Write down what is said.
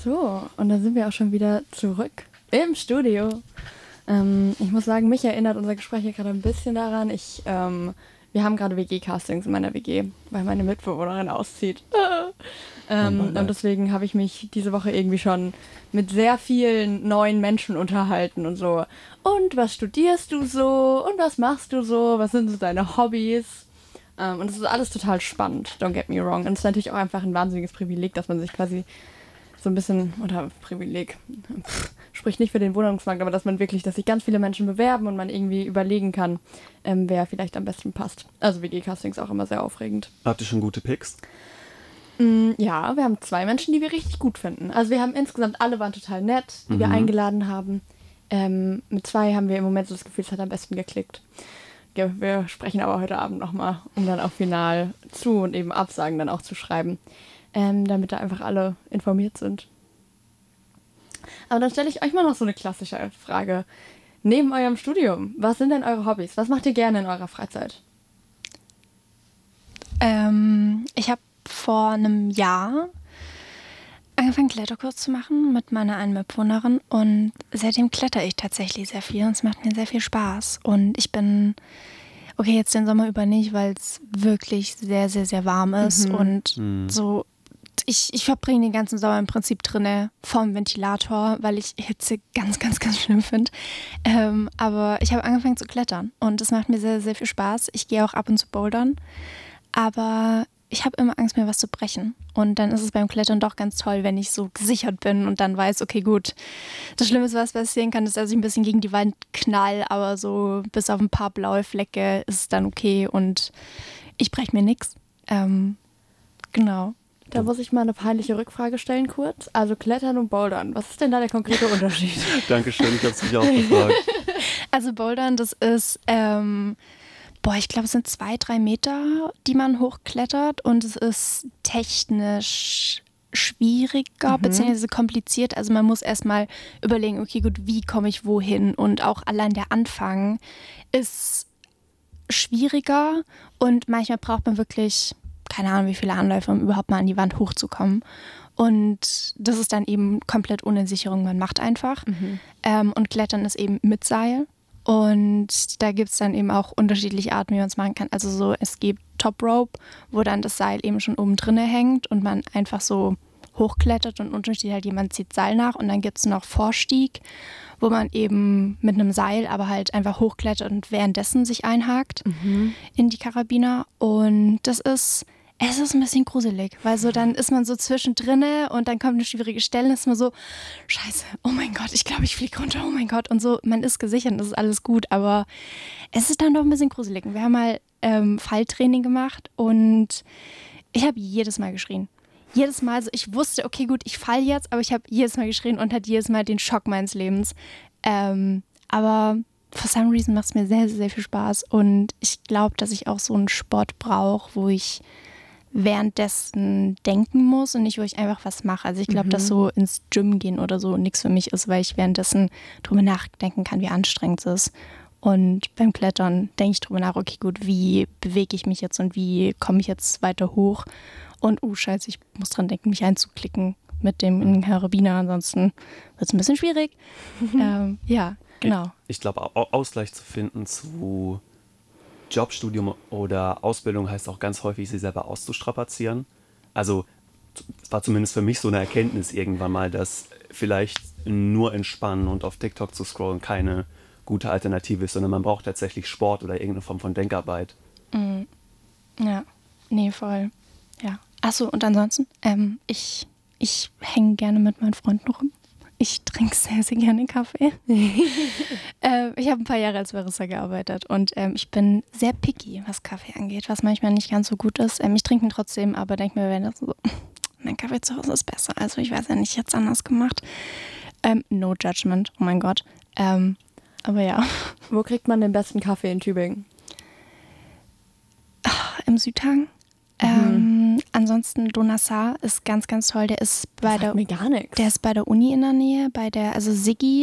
So, und da sind wir auch schon wieder zurück im Studio. Ich muss sagen, mich erinnert unser Gespräch hier gerade ein bisschen daran. Wir haben gerade WG-Castings in meiner WG, weil meine Mitbewohnerin auszieht. Und deswegen habe ich mich diese Woche irgendwie schon mit sehr vielen neuen Menschen unterhalten und so. Und was studierst du so? Und was machst du so? Was sind so deine Hobbys? Und es ist alles total spannend, don't get me wrong. Und es ist natürlich auch einfach ein wahnsinniges Privileg, dass man sich quasi so ein bisschen, oder Privileg, spricht nicht für den Wohnungsmarkt, aber dass sich ganz viele Menschen bewerben und man irgendwie überlegen kann, wer vielleicht am besten passt. Also WG-Casting ist auch immer sehr aufregend. Habt ihr schon gute Picks? Ja, wir haben 2 Menschen, die wir richtig gut finden. Also wir haben insgesamt, alle waren total nett, die wir eingeladen haben. Mit 2 haben wir im Moment so das Gefühl, es hat am besten geklickt. Wir sprechen aber heute Abend nochmal, um dann auch final zu und eben Absagen dann auch zu schreiben. Damit da einfach alle informiert sind. Aber dann stelle ich euch mal noch so eine klassische Frage. Neben eurem Studium, was sind denn eure Hobbys? Was macht ihr gerne in eurer Freizeit? Ich habe vor einem Jahr angefangen, Kletterkurs zu machen mit meiner einen Mitbewohnerin und seitdem klettere ich tatsächlich sehr viel und es macht mir sehr viel Spaß. Und ich bin, okay, jetzt den Sommer über nicht, weil es wirklich sehr, sehr, sehr warm ist und so. Ich verbringe den ganzen Sommer im Prinzip drinne vorm Ventilator, weil ich Hitze ganz, ganz, ganz schlimm finde. Aber ich habe angefangen zu klettern und es macht mir sehr, sehr viel Spaß. Ich gehe auch ab und zu bouldern, aber ich habe immer Angst, mir was zu brechen. Und dann ist es beim Klettern doch ganz toll, wenn ich so gesichert bin und dann weiß, okay, gut, das Schlimmste, was passieren kann, ist, dass ich ein bisschen gegen die Wand knall, aber so bis auf ein paar blaue Flecke ist es dann okay und ich breche mir nichts. Genau. Da muss ich mal eine peinliche Rückfrage stellen kurz. Also Klettern und Bouldern, was ist denn da der konkrete Unterschied? Dankeschön, ich habe es mich auch gefragt. Also Bouldern, das ist, ich glaube, es sind 2-3 Meter, die man hochklettert und es ist technisch schwieriger bzw. kompliziert. Also man muss erstmal überlegen, okay, gut, wie komme ich wohin? Und auch allein der Anfang ist schwieriger und manchmal braucht man wirklich, keine Ahnung, wie viele Anläufe, um überhaupt mal an die Wand hochzukommen. Und das ist dann eben komplett ohne Sicherung, man macht einfach. Und Klettern ist eben mit Seil. Und da gibt es dann eben auch unterschiedliche Arten, wie man es machen kann. Also so, es gibt Top Rope, wo dann das Seil eben schon oben drinne hängt und man einfach so hochklettert und unterschiedlich halt jemand zieht Seil nach. Und dann gibt es noch Vorstieg, wo man eben mit einem Seil aber halt einfach hochklettert und währenddessen sich einhakt in die Karabiner. Und es ist ein bisschen gruselig, weil so dann ist man so zwischendrinne und dann kommt eine schwierige Stelle und ist man so, scheiße, oh mein Gott, ich glaube, ich fliege runter, oh mein Gott. Und so, man ist gesichert, das ist alles gut, aber es ist dann doch ein bisschen gruselig. Wir haben mal Falltraining gemacht und ich habe jedes Mal geschrien. Jedes Mal, also ich wusste, okay, gut, ich falle jetzt, aber ich habe jedes Mal geschrien und hatte jedes Mal den Schock meines Lebens. Aber for some reason macht es mir sehr, sehr, sehr viel Spaß und ich glaube, dass ich auch so einen Sport brauche, wo ich währenddessen denken muss und nicht, wo ich einfach was mache. Also ich glaube, dass so ins Gym gehen oder so nichts für mich ist, weil ich währenddessen drüber nachdenken kann, wie anstrengend es ist. Und beim Klettern denke ich drüber nach, okay, gut, wie bewege ich mich jetzt und wie komme ich jetzt weiter hoch? Und scheiße, ich muss dran denken, mich einzuklicken mit dem Karabiner, ansonsten wird es ein bisschen schwierig. Ja, genau. Ich glaube, Ausgleich zu finden zu Jobstudium oder Ausbildung heißt auch ganz häufig, sich selber auszustrapazieren. Also es war zumindest für mich so eine Erkenntnis irgendwann mal, dass vielleicht nur entspannen und auf TikTok zu scrollen keine gute Alternative ist, sondern man braucht tatsächlich Sport oder irgendeine Form von Denkarbeit. Ja, nee, voll. Ja. Achso, und ansonsten, ich hänge gerne mit meinen Freunden rum. Ich trinke sehr, sehr gerne Kaffee. Ich habe ein paar Jahre als Barista gearbeitet und ich bin sehr picky, was Kaffee angeht, was manchmal nicht ganz so gut ist. Ich trinke ihn trotzdem, aber denke mir, wenn das so, mein Kaffee zu Hause ist besser. Also ich weiß ja nicht, jetzt anders gemacht. No judgment, oh mein Gott. Aber ja. Wo kriegt man den besten Kaffee in Tübingen? Im Südhang. Ansonsten Donassar ist ganz, ganz toll. Der ist bei Sagt mir gar nichts. Der ist bei der Uni in der Nähe, also Siggi